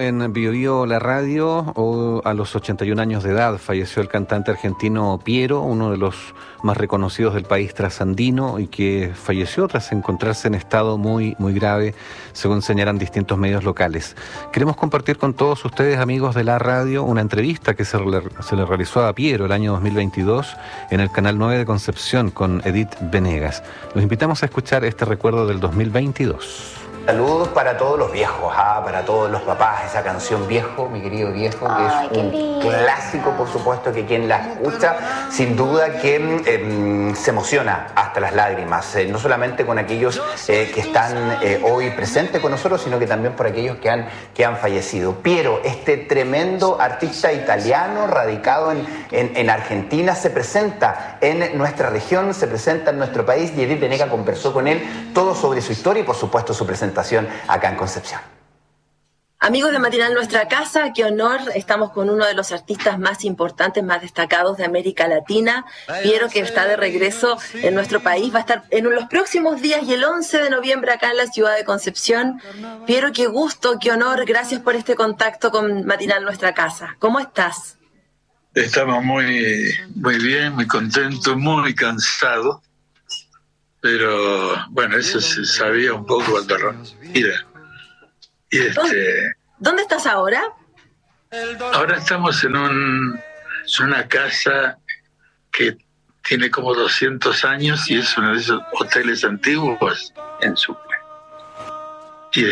en Bio Bio La Radio. A los 81 años de edad falleció el cantante argentino Piero, uno de los más reconocidos del país trasandino, y que falleció tras encontrarse en estado muy grave, según señalan distintos medios locales. Queremos compartir con todos ustedes, amigos de la radio, una entrevista que se le realizó a Piero el año 2022 en el Canal 9 de Concepción con Edith Venegas. Los invitamos a escuchar este recuerdo del 2022. Saludos para todos los viejos, para todos los papás, esa canción Viejo, mi querido viejo, que es un clásico, por supuesto, que quien la escucha, sin duda que se emociona hasta las lágrimas, no solamente con aquellos que están hoy presentes con nosotros, sino que también por aquellos que han fallecido. Piero, este tremendo artista italiano radicado en Argentina, se presenta en nuestra región, se presenta en nuestro país, y Edith Venegas conversó con él todo sobre su historia y, por supuesto, su presentación acá en Concepción. Amigos de Matinal Nuestra Casa, qué honor, estamos con uno de los artistas más importantes, más destacados de América Latina, Piero, que está de regreso en nuestro país, va a estar en los próximos días y el 11 de noviembre acá en la ciudad de Concepción. Piero, qué gusto, qué honor, gracias por este contacto con Matinal Nuestra Casa. ¿Cómo estás? Estamos muy bien, muy contentos, muy cansados, pero bueno, eso se sabía un poco cuando mira. Y ¿Dónde estás ahora? Ahora estamos en una casa que tiene como 200 años y es uno de esos hoteles antiguos en Sucre. Y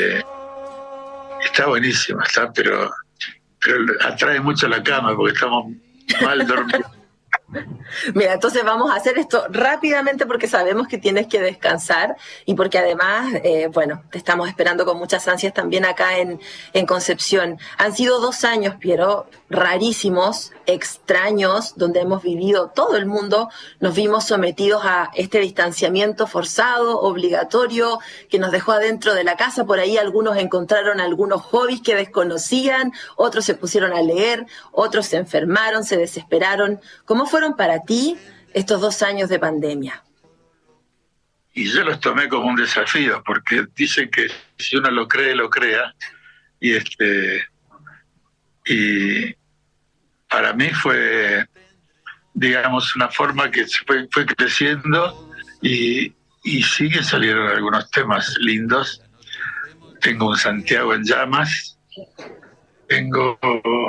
está buenísimo, pero atrae mucho la cama porque estamos mal dormidos. Mira, entonces vamos a hacer esto rápidamente porque sabemos que tienes que descansar y porque además, te estamos esperando con muchas ansias también acá en Concepción. Han sido 2 años, Piero, rarísimos, extraños, donde hemos vivido, todo el mundo nos vimos sometidos a este distanciamiento forzado, obligatorio, que nos dejó adentro de la casa. Por ahí algunos encontraron algunos hobbies que desconocían, otros se pusieron a leer, otros se enfermaron, se desesperaron. ¿Cómo fueron para ti estos 2 años de pandemia? Y yo los tomé como un desafío, porque dicen que si uno lo cree, lo crea. Y para mí fue, digamos, una forma que fue creciendo y salieron algunos temas lindos. Tengo un Santiago en llamas, tengo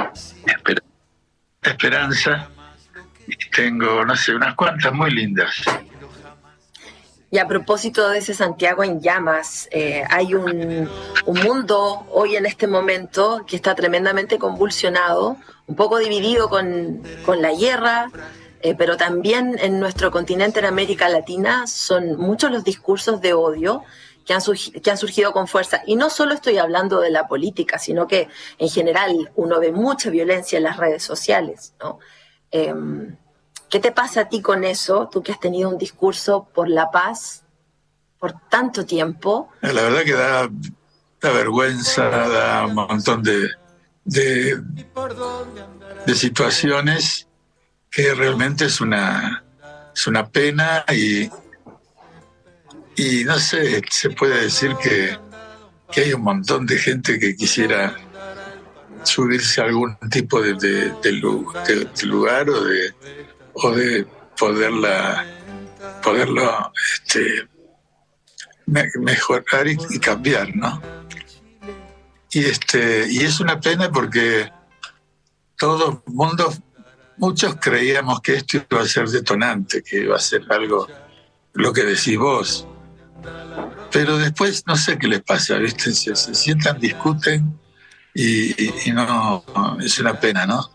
Esperanza, y tengo, no sé, unas cuantas muy lindas. Y a propósito de ese Santiago en llamas, hay un mundo hoy en este momento que está tremendamente convulsionado, un poco dividido con la guerra, pero también en nuestro continente, en América Latina, son muchos los discursos de odio que han surgido con fuerza. Y no solo estoy hablando de la política, sino que en general uno ve mucha violencia en las redes sociales, ¿no? ¿Qué te pasa a ti con eso? Tú que has tenido un discurso por la paz por tanto tiempo. La verdad que da vergüenza, da un montón de situaciones que realmente es una pena y no sé, se puede decir que hay un montón de gente que quisiera subirse a algún tipo de lugar o de poderlo mejorar y cambiar, ¿no? Y es una pena porque todo el mundo, muchos creíamos que esto iba a ser detonante, que iba a ser algo, lo que decís vos. Pero después no sé qué les pasa, ¿viste? Se sientan, discuten y no, es una pena, ¿no?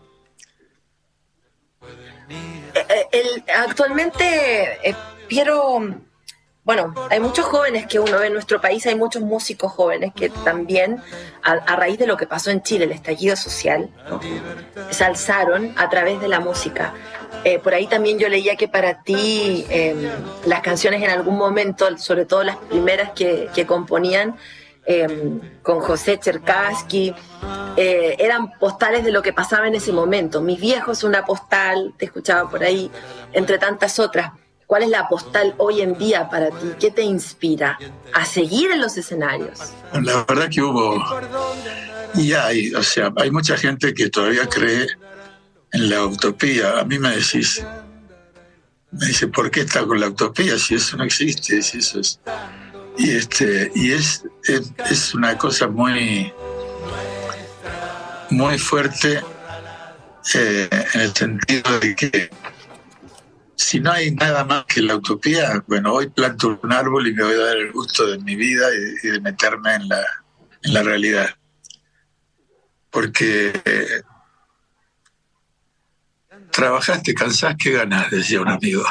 Actualmente, Piero, bueno, hay muchos jóvenes que uno ve en nuestro país, hay muchos músicos jóvenes que también, a raíz de lo que pasó en Chile, el estallido social, ¿no?, se alzaron a través de la música. Por ahí también yo leía que para ti las canciones en algún momento, sobre todo las primeras que componían con José Cherkassky, eran postales de lo que pasaba en ese momento. Mis viejos, una postal, te escuchaba por ahí, entre tantas otras. ¿Cuál es la postal hoy en día para ti? ¿Qué te inspira a seguir en los escenarios? La verdad que hubo Y hay mucha gente que todavía cree en la utopía. A mí me dice, ¿por qué está con la utopía? Si eso no existe, si eso es... Y es una cosa muy, muy fuerte en el sentido de que si no hay nada más que la utopía, bueno, hoy planto un árbol y me voy a dar el gusto de mi vida y de meterme en la realidad. Porque trabajás, te cansás, ¿qué ganás? Decía un amigo.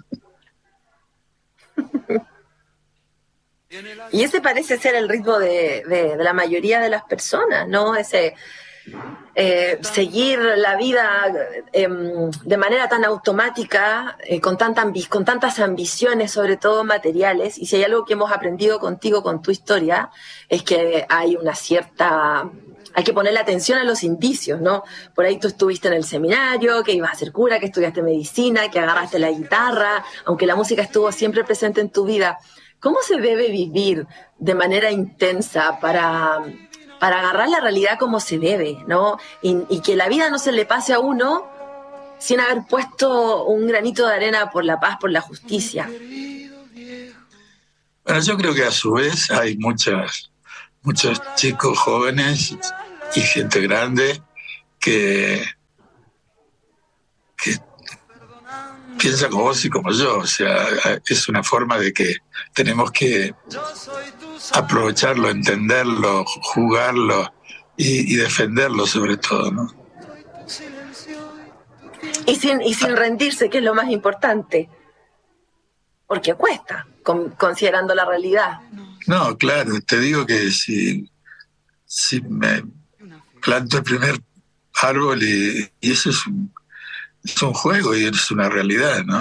Y ese parece ser el ritmo de la mayoría de las personas, ¿no? Ese seguir la vida de manera tan automática, con tantas ambiciones, sobre todo materiales. Y si hay algo que hemos aprendido contigo, con tu historia, es que hay que ponerle atención a los indicios, ¿no? Por ahí tú estuviste en el seminario, que ibas a ser cura, que estudiaste medicina, que agarraste la guitarra, aunque la música estuvo siempre presente en tu vida. ¿Cómo se debe vivir de manera intensa para agarrar la realidad como se debe, ¿no? Y que la vida no se le pase a uno sin haber puesto un granito de arena por la paz, por la justicia? Bueno, yo creo que a su vez hay muchos chicos jóvenes y gente grande que piensa como vos y como yo. O sea, es una forma de que tenemos que aprovecharlo, entenderlo, jugarlo y defenderlo sobre todo, ¿no? Y sin rendirse, que es lo más importante. Porque cuesta, considerando la realidad. No, claro, te digo que si me planto el primer árbol y eso es un juego y es una realidad, ¿no?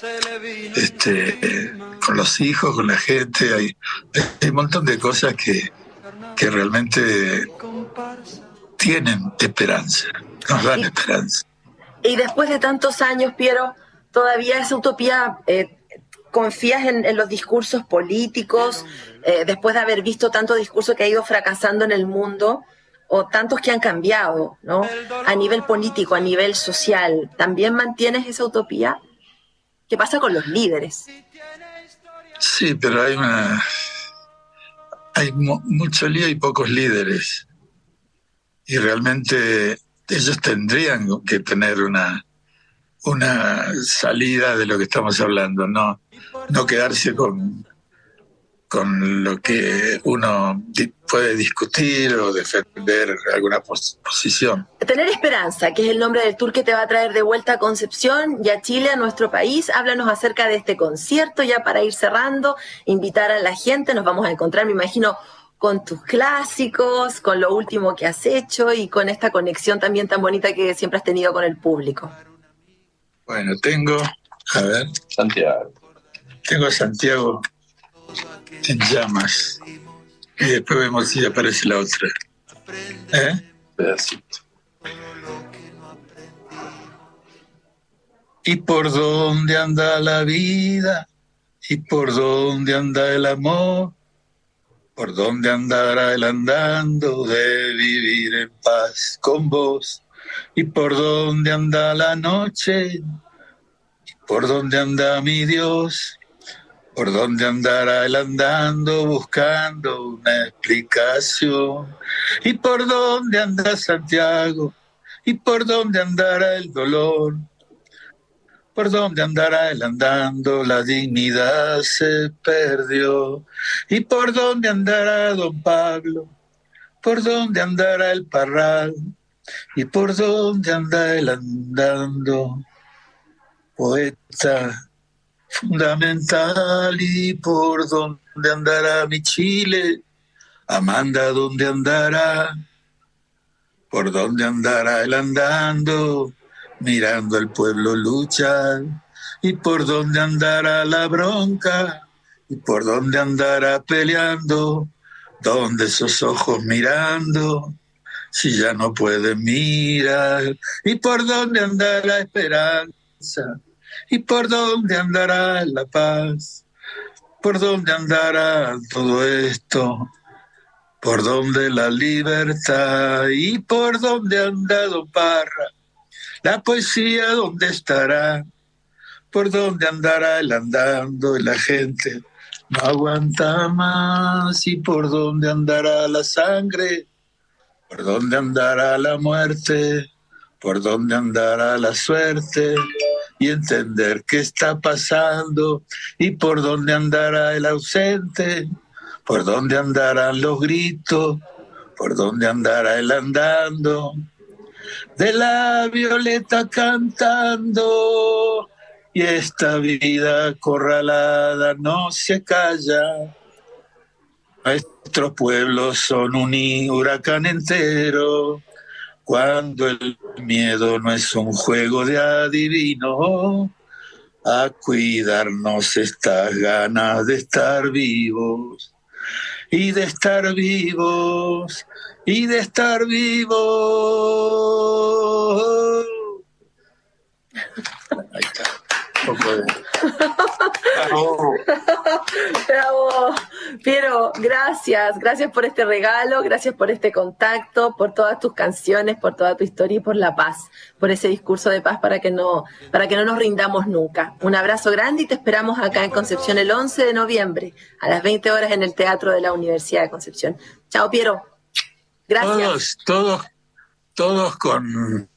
Con los hijos, con la gente, hay un montón de cosas que realmente tienen esperanza, nos dan esperanza. Y después de tantos años, Piero, todavía esa utopía, ¿confías en los discursos políticos, después de haber visto tanto discurso que ha ido fracasando en el mundo, o tantos que han cambiado, ¿no? A nivel político, a nivel social, ¿también mantienes esa utopía? ¿Qué pasa con los líderes? Sí, pero hay mucho lío y pocos líderes. Y realmente ellos tendrían que tener una salida de lo que estamos hablando, no quedarse con lo que uno puede discutir o defender alguna posición. Tener esperanza, que es el nombre del tour que te va a traer de vuelta a Concepción y a Chile, a nuestro país. Háblanos acerca de este concierto, ya para ir cerrando, invitar a la gente. Nos vamos a encontrar, me imagino, con tus clásicos, con lo último que has hecho y con esta conexión también tan bonita que siempre has tenido con el público. Bueno, tengo a Santiago en llamas y después vemos si aparece la otra. Pedacito. ¿Y por dónde anda la vida? ¿Y por dónde anda el amor? ¿Por dónde andará el andando de vivir en paz con vos? ¿Y por dónde anda la noche? ¿Y por dónde anda mi Dios? ¿Por dónde andará él andando buscando una explicación? ¿Y por dónde anda Santiago? ¿Y por dónde andará el dolor? ¿Por dónde andará él andando? La dignidad se perdió. ¿Y por dónde andará don Pablo? ¿Por dónde andará el Parral? ¿Y por dónde anda él andando? Poeta fundamental. ¿Y por dónde andará mi Chile? Amanda, ¿dónde andará? ¿Por dónde andará él andando? Mirando al pueblo luchar. ¿Y por dónde andará la bronca? ¿Y por dónde andará peleando? ¿Dónde esos ojos mirando? Si ya no pueden mirar. ¿Y por dónde andará esperanza? ¿Y por dónde andará la paz? ¿Por dónde andará todo esto? por donde la libertad y por donde ha andado Parra, la poesía dónde estará, por donde andará él andando y la gente no aguanta más, y por donde andará la sangre, por donde andará la muerte, por donde andará la suerte, y entender qué está pasando, y por donde andará el ausente, por donde andarán los gritos, por donde andará él andando, de la violeta cantando, y esta vida acorralada no se calla. Nuestros pueblos son un huracán entero, cuando el miedo no es un juego de adivino, a cuidarnos estas ganas de estar vivos, y de estar vivos, y de estar vivos. Ahí está. Un poco de... Bravo. Bravo. Piero, gracias por este regalo, gracias por este contacto, por todas tus canciones, por toda tu historia y por la paz, por ese discurso de paz para que no nos rindamos nunca. Un abrazo grande y te esperamos acá en Concepción el 11 de noviembre a las 20 horas en el Teatro de la Universidad de Concepción. Chao, Piero. Gracias. Todos con